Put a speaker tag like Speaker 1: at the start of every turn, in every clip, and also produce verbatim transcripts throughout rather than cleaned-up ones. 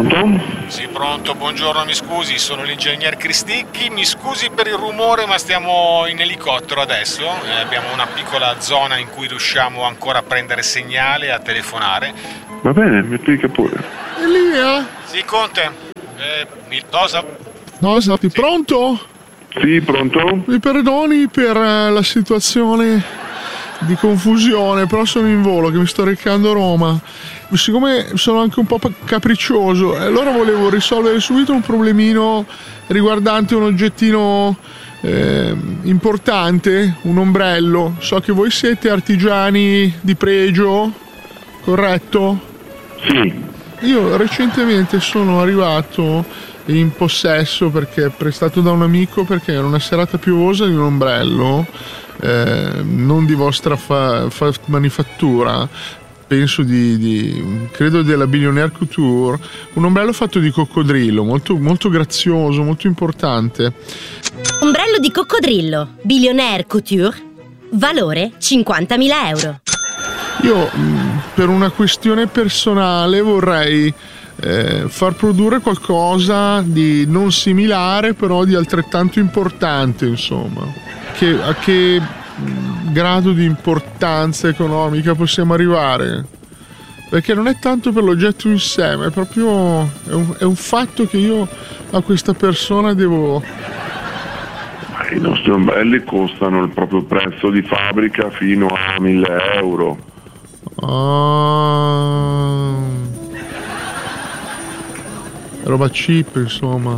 Speaker 1: Pronto?
Speaker 2: Sì, pronto, buongiorno, mi scusi, sono l'ingegner Cristicchi, mi scusi per il rumore ma stiamo in elicottero adesso, eh, abbiamo una piccola zona in cui riusciamo ancora a prendere segnale e a telefonare.
Speaker 1: Va bene, mi spiega pure.
Speaker 3: Elia?
Speaker 2: Sì, Conte, eh, mi cosa?
Speaker 3: No, esatto,
Speaker 2: Sì.
Speaker 3: Pronto?
Speaker 1: Sì, pronto?
Speaker 3: Mi perdoni per eh, la situazione di confusione, però sono in volo che mi sto recando a Roma. Siccome sono anche un po' capriccioso, allora volevo risolvere subito un problemino riguardante un oggettino eh, importante, un ombrello. So che voi siete artigiani di pregio, corretto?
Speaker 1: Sì.
Speaker 3: Io recentemente sono arrivato in possesso, perché prestato da un amico, perché era una serata piovosa, di un ombrello eh, non di vostra fa, fa manifattura, penso di, di credo della Billionaire Couture, un ombrello fatto di coccodrillo, molto, molto grazioso, molto importante.
Speaker 4: Ombrello di coccodrillo, Billionaire Couture, valore cinquantamila euro.
Speaker 3: Io per una questione personale vorrei eh, far produrre qualcosa di non similare, però di altrettanto importante, insomma. Che, a che grado di importanza economica possiamo arrivare? Perché non è tanto per l'oggetto in sé, ma è proprio è un, è un fatto che io a questa persona devo.
Speaker 1: I nostri ombrelli costano il proprio prezzo di fabbrica fino a mille euro.
Speaker 3: Ah, roba cheap, insomma.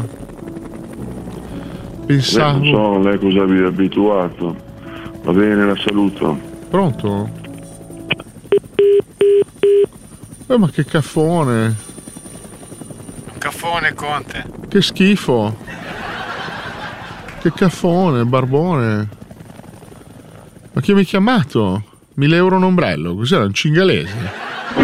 Speaker 3: Pensavo.
Speaker 1: Lei non so, lei cosa vi è abituato. Va bene, la saluto.
Speaker 3: Pronto? Eh, ma che caffone.
Speaker 2: Caffone, Conte.
Speaker 3: Che schifo. Che caffone, barbone. Ma chi mi ha chiamato? Mille euro un ombrello? Cos'era, un cingalese?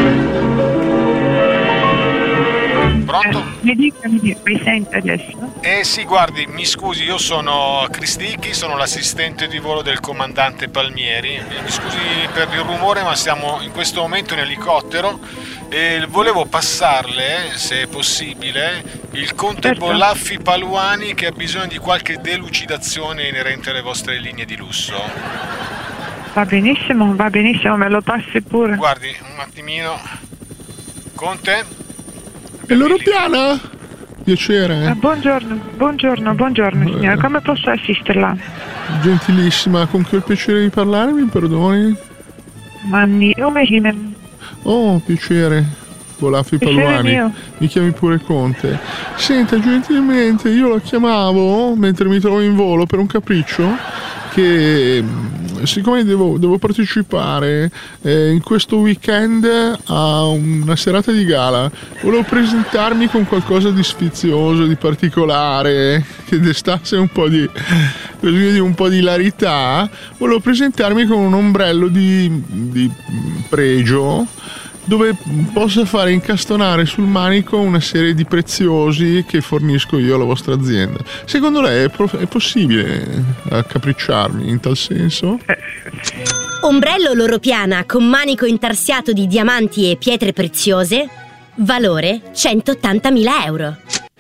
Speaker 2: Pronto?
Speaker 5: Mi dica, mi dica, mi sente adesso?
Speaker 2: Eh sì, guardi, mi scusi, io sono Cristicchi, sono l'assistente di volo del comandante Palmieri. Mi scusi per il rumore, ma siamo in questo momento in elicottero e volevo passarle, se è possibile, il conte
Speaker 5: Certo.
Speaker 2: Bollaffi Paluani, che ha bisogno di qualche delucidazione inerente alle vostre linee di lusso.
Speaker 5: Va benissimo, va benissimo, me lo passi pure.
Speaker 2: Guardi, un attimino. Conte?
Speaker 3: E loro piana? Piacere.
Speaker 5: Eh, buongiorno, buongiorno, buongiorno signora, come posso assisterla?
Speaker 3: Gentilissima, con che ho il piacere di parlare, mi perdoni?
Speaker 5: Ma mio, me
Speaker 3: Oh, piacere. Bollaffi
Speaker 5: Piacere
Speaker 3: Paluani.
Speaker 5: mio.
Speaker 3: Mi chiami pure Conte. Senta, gentilmente, io la chiamavo mentre mi trovo in volo per un capriccio che, siccome devo, devo partecipare eh, in questo weekend a una serata di gala, volevo presentarmi con qualcosa di sfizioso, di particolare, che destasse un po' di, così, di un po' di hilarità. Volevo presentarmi con un ombrello di, di pregio, dove possa fare incastonare sul manico una serie di preziosi che fornisco io alla vostra azienda. Secondo lei è, pro- è possibile accapricciarmi in tal senso?
Speaker 4: Ombrello loro piana con manico intarsiato di diamanti e pietre preziose, valore centottantamila euro.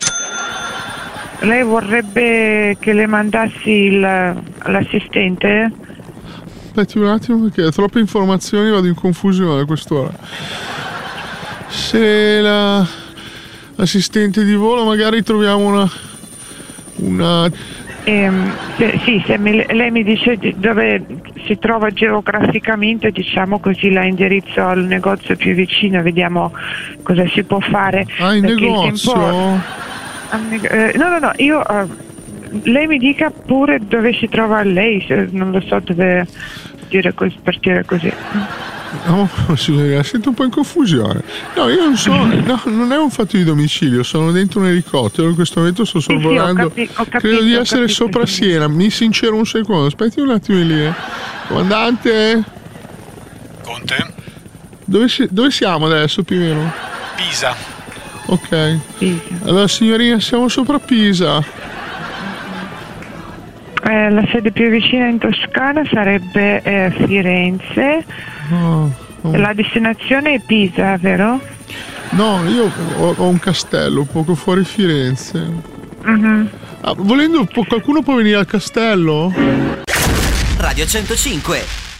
Speaker 5: Lei vorrebbe che le mandassi il, l'assistente?
Speaker 3: Aspetti un attimo, perché ho troppe informazioni, vado in confusione a quest'ora. Se la assistente di volo, magari troviamo una una
Speaker 5: Ehm, se, sì, se mi- lei mi dice di- dove si trova geograficamente, diciamo così, la indirizzo al negozio più vicino, vediamo cosa si può fare.
Speaker 3: ah, in
Speaker 5: Perché il
Speaker 3: negozio.
Speaker 5: tempo- al neg- eh, no, no, no, io eh, lei mi dica pure dove si trova lei, se non lo so dove dire così, per dire così.
Speaker 3: No, signorina, sento un po' in confusione. No, io non so, no, non è un fatto di domicilio, sono dentro un elicottero, in questo momento sto
Speaker 5: Sì, sì, ho
Speaker 3: sorvolando.
Speaker 5: capi- ho capito,
Speaker 3: Credo di
Speaker 5: ho
Speaker 3: essere
Speaker 5: capito,
Speaker 3: sopra
Speaker 5: sì.
Speaker 3: Siena, mi sincero un secondo, aspetti un attimo lì. eh. Comandante,
Speaker 2: Conte?
Speaker 3: dove, si- dove siamo adesso più o meno?
Speaker 2: Pisa.
Speaker 3: Ok.
Speaker 5: Sì.
Speaker 3: Allora signorina, siamo sopra Pisa.
Speaker 5: Eh, la sede più vicina in Toscana sarebbe eh, Firenze.
Speaker 3: Oh, oh.
Speaker 5: La destinazione è Pisa, vero?
Speaker 3: No, io ho, ho un castello poco fuori Firenze.
Speaker 5: Mhm.
Speaker 3: Ah, volendo, può- qualcuno può venire al castello?
Speaker 6: Radio centocinque.